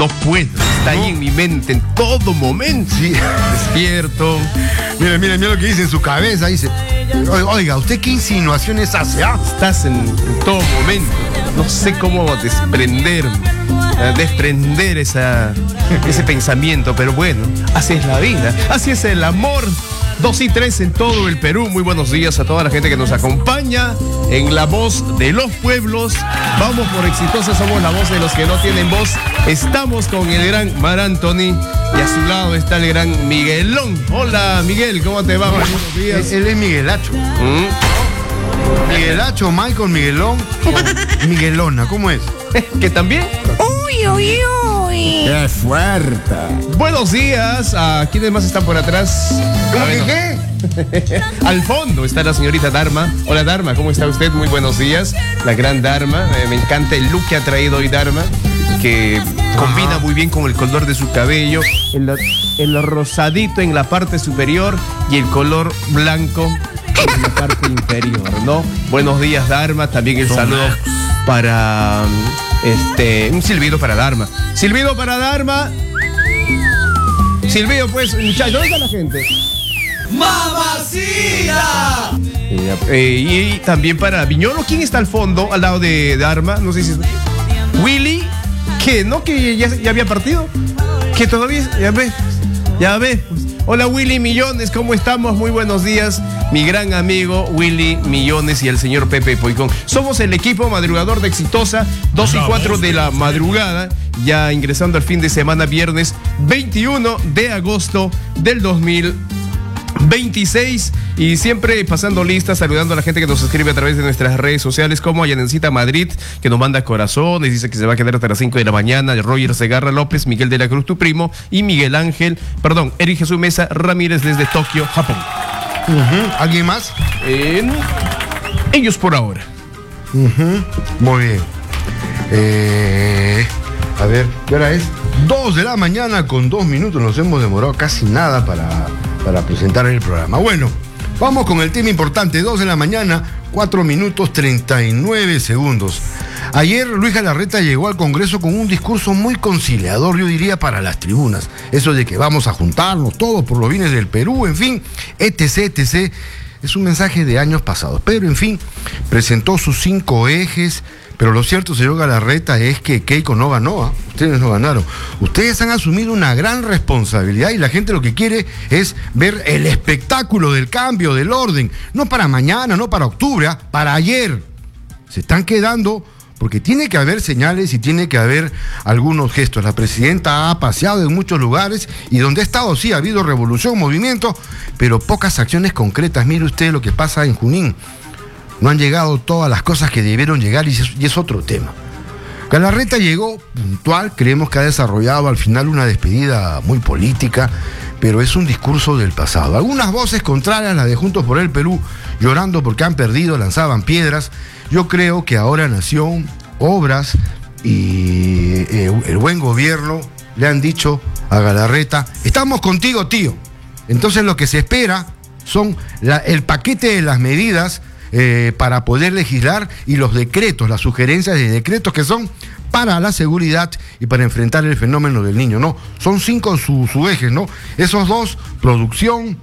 no puedo, está ahí en mi mente en todo momento. Sí. Despierto. Mira lo que dice en su cabeza. Dice, oiga, ¿usted qué insinuaciones hace? Estás en todo momento. No sé cómo desprender ese pensamiento, pero bueno, así es la vida, así es el amor. 2 y 3 en todo el Perú. Muy buenos días a toda la gente que nos acompaña en La Voz de los Pueblos. Vamos por Exitosa, somos la voz de los que no tienen voz. Estamos con el gran Mar Anthony y a su lado está el gran Miguelón. Hola Miguel, ¿cómo te va? Buenos días. Él es Miguelacho. Miguelacho, Michael, Miguelón o Miguelona, ¿cómo es? ¿Que también? Uy, uy, uy. ¡Qué fuerte! Buenos días. ¿A quiénes más están por atrás? ¿Cómo que qué? Al fondo está la señorita Dharma. Hola Dharma, ¿cómo está usted? Muy buenos días. La gran Dharma. Me encanta el look que ha traído hoy Dharma, que combina muy bien con el color de su cabello. El rosadito en la parte superior y el color blanco en la parte inferior, ¿no? Buenos días Dharma. También el saludo para un silbido para Dharma. Silbido para Dharma. Silbido, pues, muchachos, ¿dónde está la gente? ¡Mamacita! Y también para Viñolo. ¿Quién está al fondo, al lado de Dharma? No sé si es Willy. ¿Qué? ¿No? ¿Que ya había partido? ¿Que todavía? Ya ves. Hola Willy Millones, ¿cómo estamos? Muy buenos días, mi gran amigo Willy Millones y el señor Pepe Poicón. Somos el equipo madrugador de Exitosa, 2 y 4 de la madrugada, ya ingresando al fin de semana, viernes 21 de agosto del 2026, y siempre pasando listas, saludando a la gente que nos escribe a través de nuestras redes sociales, como a Yanencita Madrid, que nos manda corazones, dice que se va a quedar hasta las 5 de la mañana, Roger Segarra López, Miguel de la Cruz, tu primo, y Eric Jesús Mesa Ramírez desde Tokio, Japón. ¿Alguien más? Ellos por ahora. Muy bien. A ver, ¿qué hora es? 2 de la mañana con 2 minutos. Nos hemos demorado casi nada para presentar el programa. Bueno, vamos con el tema importante. 2 de la mañana, 4 minutos 39 segundos. Ayer Luis Galarreta llegó al Congreso con un discurso muy conciliador, yo diría, para las tribunas. Eso de que vamos a juntarnos todos por los bienes del Perú, en fin, etc. Es un mensaje de años pasados. Pero, en fin, presentó sus 5 ejes. Pero lo cierto, señor Galarreta, es que Keiko no ganó. Ustedes no ganaron. Ustedes han asumido una gran responsabilidad y la gente lo que quiere es ver el espectáculo del cambio, del orden. No para mañana, no para octubre, para ayer. Se están quedando porque tiene que haber señales y tiene que haber algunos gestos. La presidenta ha paseado en muchos lugares y donde ha estado sí ha habido revolución, movimiento, pero pocas acciones concretas. Mire usted lo que pasa en Junín. No han llegado todas las cosas que debieron llegar y es otro tema. Galarreta llegó puntual, creemos que ha desarrollado al final una despedida muy política, pero es un discurso del pasado. Algunas voces contrarias, las de Juntos por el Perú, llorando porque han perdido, lanzaban piedras. Yo creo que ahora Nación, Obras y el buen gobierno le han dicho a Galarreta, estamos contigo, tío. Entonces lo que se espera son el paquete de las medidas para poder legislar y los decretos, las sugerencias de decretos que son para la seguridad y para enfrentar el fenómeno del niño, ¿no? Son 5 sus ejes, ¿no? Esos 2, producción,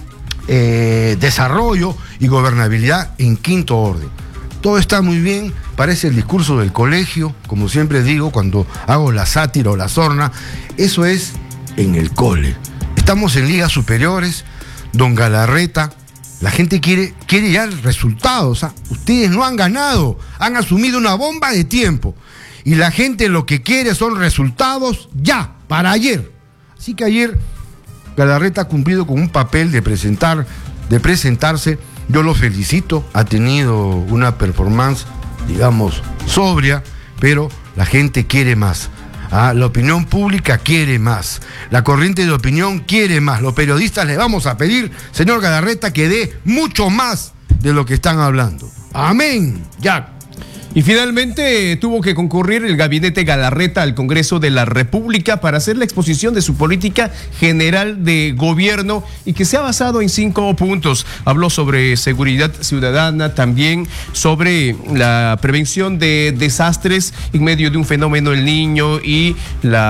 desarrollo y gobernabilidad en quinto orden. Todo está muy bien, parece el discurso del colegio, como siempre digo cuando hago la sátira o la sorna, eso es en el cole. Estamos en ligas superiores, don Galarreta. La gente quiere ya resultados. Ustedes no han ganado, han asumido una bomba de tiempo. Y la gente lo que quiere son resultados ya, para ayer. Así que ayer Galarreta ha cumplido con un papel de presentarse. Yo lo felicito, ha tenido una performance, digamos, sobria, pero la gente quiere más. La opinión pública quiere más. La corriente de opinión quiere más. Los periodistas le vamos a pedir, señor Galarreta, que dé mucho más de lo que están hablando. Amén. Ya. Y finalmente tuvo que concurrir el gabinete Galarreta al Congreso de la República para hacer la exposición de su política general de gobierno y que se ha basado en 5 puntos. Habló sobre seguridad ciudadana, también sobre la prevención de desastres en medio de un fenómeno El Niño y la